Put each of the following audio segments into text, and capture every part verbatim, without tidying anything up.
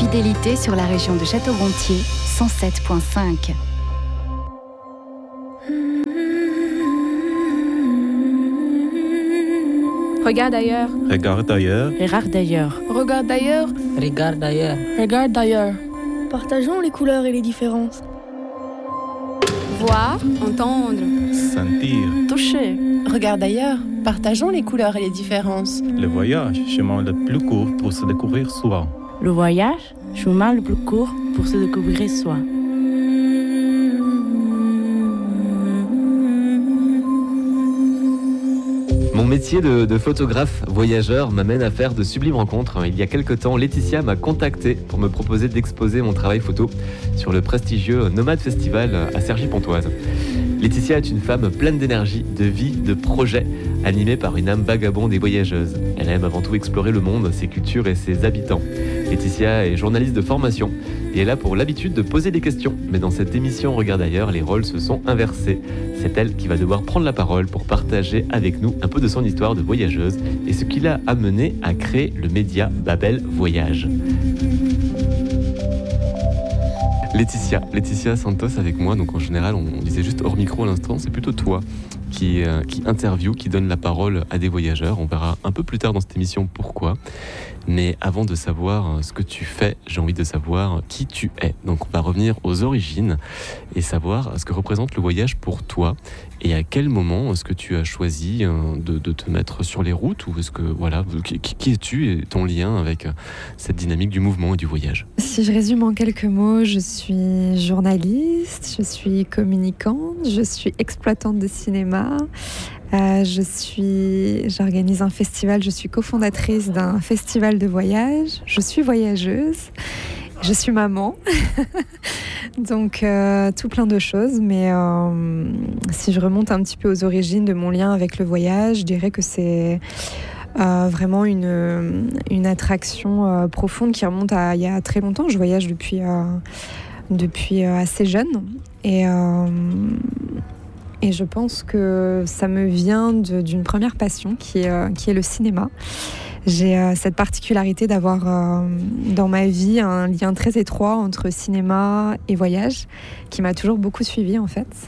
fidélité sur la région de Château-Gontier, cent sept virgule cinq. Regarde ailleurs. Regarde ailleurs. Regarde ailleurs. Regarde ailleurs. Regarde ailleurs. Regarde ailleurs. Partageons les couleurs et les différences. Voir, entendre, Sentir. Toucher. Regarde ailleurs. Partageons les couleurs et les différences. Le voyage, chemin le plus court pour se découvrir soi. Le voyage, chemin le plus court pour se découvrir soi. Mon métier de, de photographe voyageur m'amène à faire de sublimes rencontres. Il y a quelque temps, Laetitia m'a contacté pour me proposer d'exposer mon travail photo sur le prestigieux Nomade Festival à Cergy-Pontoise. Laetitia est une femme pleine d'énergie, de vie, de projets, animée par une âme vagabonde et voyageuse. Elle aime avant tout explorer le monde, ses cultures et ses habitants. Laetitia est journaliste de formation et elle a pour l'habitude de poser des questions. Mais dans cette émission Regarde ailleurs, les rôles se sont inversés. C'est elle qui va devoir prendre la parole pour partager avec nous un peu de son histoire de voyageuse et ce qui l'a amenée à créer le média Babel Voyage. Laetitia, Laetitia Santos avec moi, donc en général on disait juste hors micro à l'instant, c'est plutôt toi qui, euh, qui interview, qui donne la parole à des voyageurs. On verra un peu plus tard dans cette émission pourquoi. Mais avant de savoir ce que tu fais, j'ai envie de savoir qui tu es. Donc on va revenir aux origines et savoir ce que représente le voyage pour toi et à quel moment est-ce que tu as choisi de, de te mettre sur les routes ou est-ce que voilà, qui, qui es-tu et ton lien avec cette dynamique du mouvement et du voyage? Si je résume en quelques mots, je suis journaliste, je suis communicante, je suis exploitante de cinéma. Euh, je suis, j'organise un festival, je suis cofondatrice d'un festival de voyage, je suis voyageuse, je suis maman, donc euh, tout plein de choses, mais euh, si je remonte un petit peu aux origines de mon lien avec le voyage, je dirais que c'est euh, vraiment une, une attraction euh, profonde qui remonte à il y a très longtemps. Je voyage depuis, euh, depuis euh, assez jeune et... Euh, Et je pense que ça me vient de, d'une première passion qui est, euh, qui est le cinéma. J'ai euh, cette particularité d'avoir euh, dans ma vie un lien très étroit entre cinéma et voyage qui m'a toujours beaucoup suivie en fait.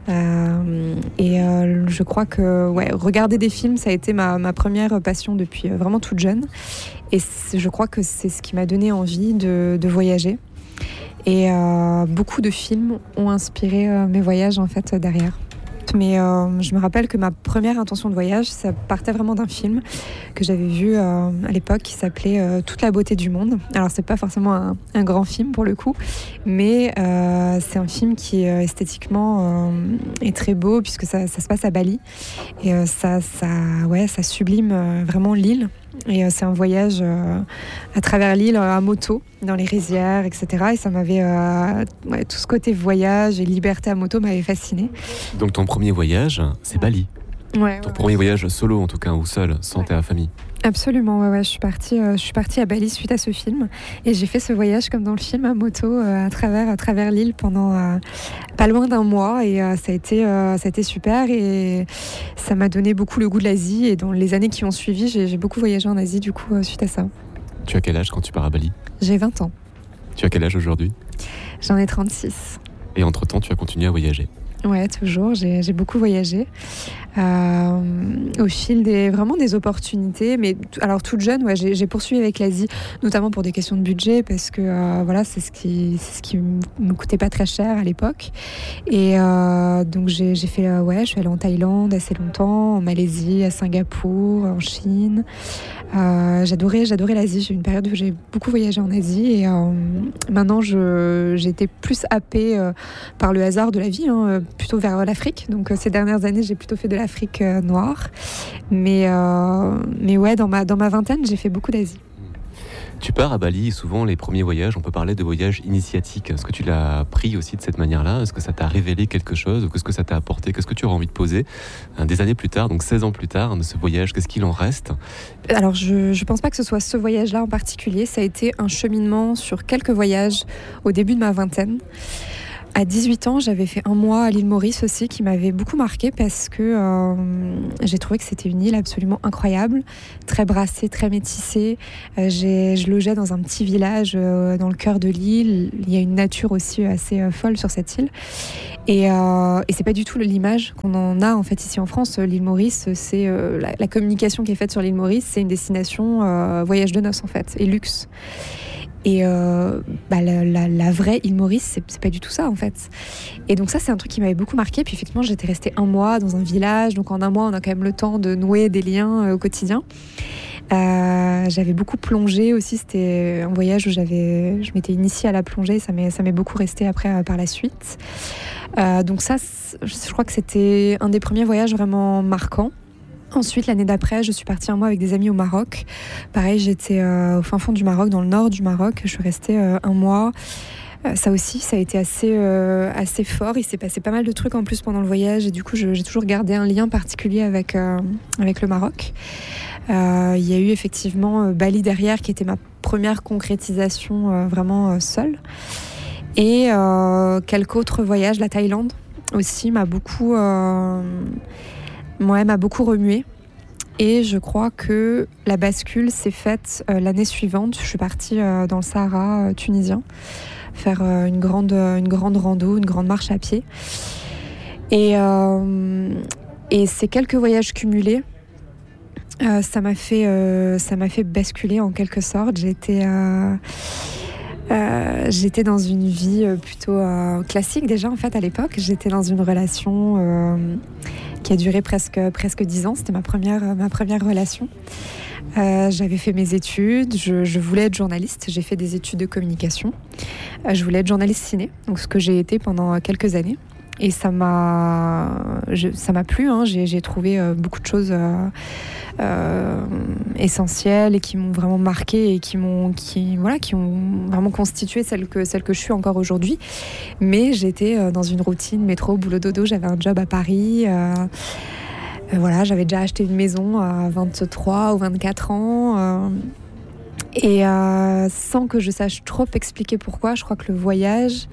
Euh, et euh, je crois que ouais, regarder des films, ça a été ma, ma première passion depuis euh, vraiment toute jeune. Et je crois que c'est ce qui m'a donné envie de, de voyager. Et euh, beaucoup de films ont inspiré euh, mes voyages en fait derrière. Mais euh, je me rappelle que ma première intention de voyage, ça partait vraiment d'un film que j'avais vu euh, à l'époque qui s'appelait euh, Toute la beauté du monde. Alors c'est pas forcément un, un grand film pour le coup, mais euh, c'est un film qui euh, esthétiquement euh, est très beau puisque ça, ça se passe à Bali et euh, ça, ça, ouais, ça sublime euh, vraiment l'île. Et euh, c'est un voyage euh, à travers l'île euh, à moto, dans les rizières, et cetera. Et ça m'avait... Euh, ouais, tout ce côté voyage et liberté à moto m'avait fascinée. Donc ton premier voyage, c'est Bali. Ouais, ton ouais, premier ouais. voyage solo en tout cas, ou seul, sans Ouais. ta famille. Absolument, ouais, ouais. Je suis partie, euh, je suis partie à Bali suite à ce film. Et j'ai fait ce voyage comme dans le film à moto euh, à, travers, à travers l'île pendant euh, pas loin d'un mois. Et euh, ça, a été, euh, ça a été super. Et ça m'a donné beaucoup le goût de l'Asie. Et dans les années qui ont suivi, j'ai, j'ai beaucoup voyagé en Asie du coup euh, suite à ça. Tu as quel âge quand tu pars à Bali? J'ai vingt ans. Tu as quel âge aujourd'hui? J'en ai trente-six. Et entre-temps, tu as continué à voyager? Ouais, toujours. J'ai, j'ai beaucoup voyagé euh, au fil des vraiment des opportunités. Mais t- alors toute jeune, ouais, j'ai, j'ai poursuivi avec l'Asie, notamment pour des questions de budget, parce que euh, voilà, c'est ce qui, c'est ce qui me coûtait pas très cher à l'époque. Et euh, donc j'ai, j'ai fait, euh, ouais, je suis allée en Thaïlande assez longtemps, en Malaisie, à Singapour, en Chine. Euh, j'adorais, j'adorais l'Asie. J'ai eu une période où j'ai beaucoup voyagé en Asie et euh, maintenant je, j'ai été plus happée euh, par le hasard de la vie, hein, plutôt vers l'Afrique. Donc euh, ces dernières années, j'ai plutôt fait de l'Afrique euh, noire. Mais, euh, mais ouais, dans ma, dans ma vingtaine, j'ai fait beaucoup d'Asie. Tu pars à Bali, souvent les premiers voyages, on peut parler de voyages initiatiques. Est-ce que tu l'as pris aussi de cette manière-là? Est-ce que ça t'a révélé quelque chose? Ou qu'est-ce que ça t'a apporté? Qu'est-ce que tu auras envie de poser euh, des années plus tard, donc seize ans plus tard, de ce voyage? Qu'est-ce qu'il en reste? Alors je ne pense pas que ce soit ce voyage-là en particulier. Ça a été un cheminement sur quelques voyages au début de ma vingtaine. à dix-huit ans, j'avais fait un mois à l'île Maurice aussi, qui m'avait beaucoup marqué parce que euh, j'ai trouvé que c'était une île absolument incroyable, très brassée, très métissée. Euh, j'ai, je logeais dans un petit village euh, dans le cœur de l'île. Il y a une nature aussi assez euh, folle sur cette île. Et, euh, et c'est pas du tout l'image qu'on en a en fait ici en France. L'île Maurice, c'est euh, la, la communication qui est faite sur l'île Maurice, c'est une destination euh, voyage de noces en fait, et luxe. Et euh, bah, la, la, la vraie île Maurice, c'est, c'est pas du tout ça en fait. Et donc ça, c'est un truc qui m'avait beaucoup marqué. Puis effectivement, j'étais restée un mois dans un village. Donc en un mois, on a quand même le temps de nouer des liens euh, au quotidien. Euh, j'avais beaucoup plongé aussi. C'était un voyage où j'avais, je m'étais initiée à la plongée. Ça m'est, ça m'est beaucoup resté après euh, par la suite. Euh, donc ça, je crois que c'était un des premiers voyages vraiment marquants. Ensuite, l'année d'après, je suis partie un mois avec des amis au Maroc. Pareil, j'étais euh, au fin fond du Maroc, dans le nord du Maroc. Je suis restée euh, un mois. Euh, ça aussi, ça a été assez, euh, assez fort. Il s'est passé pas mal de trucs en plus pendant le voyage. Et du coup, je, j'ai toujours gardé un lien particulier avec, euh, avec le Maroc. Euh, il y a eu effectivement euh, Bali derrière, qui était ma première concrétisation euh, vraiment euh, seule. Et euh, quelques autres voyages. La Thaïlande aussi m'a beaucoup... Euh, Moi, m'a beaucoup remué et je crois que la bascule s'est faite euh, l'année suivante. Je suis partie euh, dans le Sahara euh, tunisien faire euh, une, grande, euh, une grande rando, une grande marche à pied. Et, euh, et ces quelques voyages cumulés, euh, ça m'a fait, euh, ça m'a fait basculer en quelque sorte. J'étais... Euh, Euh, j'étais dans une vie plutôt euh, classique déjà en fait à l'époque. J'étais dans une relation euh, qui a duré presque presque dix ans. C'était ma première ma première relation. Euh, j'avais fait mes études. Je, je voulais être journaliste. J'ai fait des études de communication. Euh, je voulais être journaliste ciné. Donc ce que j'ai été pendant quelques années. Et ça m'a, je, ça m'a plu. Hein. J'ai, j'ai trouvé euh, beaucoup de choses euh, euh, essentielles et qui m'ont vraiment marqué et qui m'ont, qui, voilà, qui ont vraiment constitué celle que, celle que je suis encore aujourd'hui. Mais j'étais euh, dans une routine métro, boulot, dodo. J'avais un job à Paris. Euh, euh, voilà, j'avais déjà acheté une maison à vingt-trois ou vingt-quatre ans. Euh, et euh, sans que je sache trop expliquer pourquoi, je crois que le voyage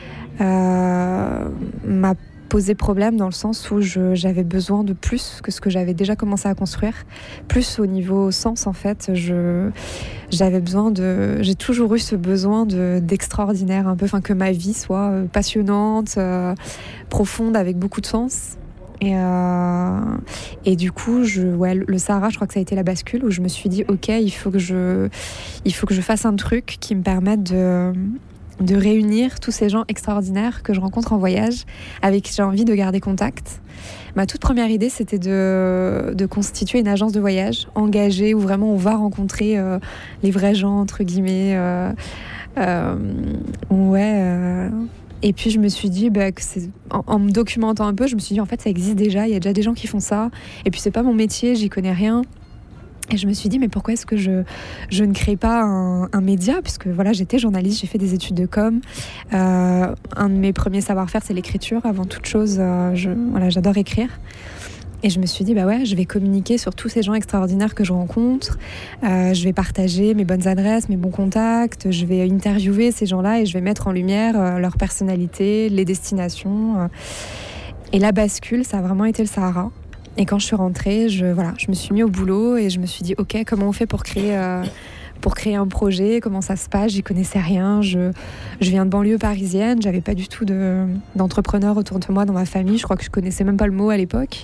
Euh, m'a posé problème dans le sens où je, j'avais besoin de plus que ce que j'avais déjà commencé à construire, plus au niveau sens en fait. Je, j'avais besoin de, j'ai toujours eu ce besoin de, d'extraordinaire un peu, enfin que ma vie soit passionnante, euh, profonde, avec beaucoup de sens. Et, euh, et du coup, je, ouais, le Sahara, je crois que ça a été la bascule où je me suis dit, ok, il faut que je, il faut que je fasse un truc qui me permette de de réunir tous ces gens extraordinaires que je rencontre en voyage, avec qui j'ai envie de garder contact. Ma toute première idée, c'était de, de constituer une agence de voyage engagée, où vraiment on va rencontrer euh, les vrais gens, entre guillemets. Euh, euh, ouais. Euh, et puis je me suis dit, bah, que c'est, en, en me documentant un peu, je me suis dit, en fait, ça existe déjà, il y a déjà des gens qui font ça. Et puis c'est pas mon métier, j'y connais rien. Et je me suis dit, mais pourquoi est-ce que je, je ne crée pas un, un média ? Puisque voilà, j'étais journaliste, j'ai fait des études de com. Euh, un de mes premiers savoir-faire, c'est l'écriture. Avant toute chose, euh, je, voilà, j'adore écrire. Et je me suis dit, bah ouais, je vais communiquer sur tous ces gens extraordinaires que je rencontre. Euh, je vais partager mes bonnes adresses, mes bons contacts. Je vais interviewer ces gens-là et je vais mettre en lumière euh, leur personnalité, les destinations. Euh. Et la bascule, ça a vraiment été le Sahara. Et quand je suis rentrée, je, voilà, je me suis mis au boulot et je me suis dit, ok, comment on fait pour créer, euh, pour créer un projet ? Comment ça se passe ? J'y connaissais rien. Je, je viens de banlieue parisienne. J'avais pas du tout de, d'entrepreneurs autour de moi dans ma famille. Je crois que je connaissais même pas le mot à l'époque.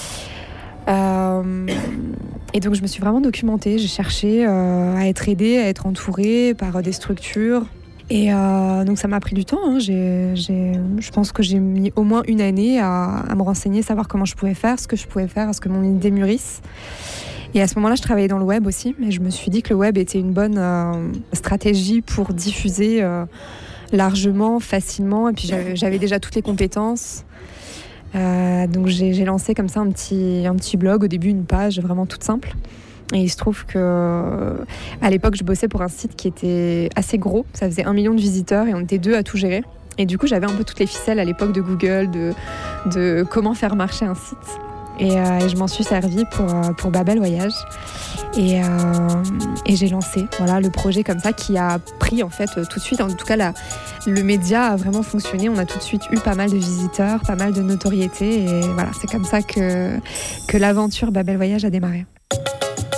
Euh, et donc je me suis vraiment documentée. J'ai cherché euh, à être aidée, à être entourée par des structures. Et euh, donc ça m'a pris du temps, hein. j'ai, j'ai, je pense que j'ai mis au moins une année à, à me renseigner, savoir comment je pouvais faire, ce que je pouvais faire, à ce que mon idée mûrisse. Et à ce moment-là, je travaillais dans le web aussi, mais je me suis dit que le web était une bonne euh, stratégie pour diffuser euh, largement, facilement, et puis j'avais, j'avais déjà toutes les compétences. Euh, donc j'ai, j'ai lancé comme ça un petit, un petit blog, au début une page vraiment toute simple. Et il se trouve que à l'époque, je bossais pour un site qui était assez gros. Ça faisait un million de visiteurs et on était deux à tout gérer. Et du coup, j'avais un peu toutes les ficelles à l'époque de Google, de, de comment faire marcher un site. Et, euh, et je m'en suis servie pour, pour Babel Voyage. Et, euh, et j'ai lancé voilà, le projet comme ça qui a pris en fait tout de suite, en tout cas la, le média a vraiment fonctionné. On a tout de suite eu pas mal de visiteurs, pas mal de notoriété. Et voilà, c'est comme ça que, que l'aventure Babel Voyage a démarré.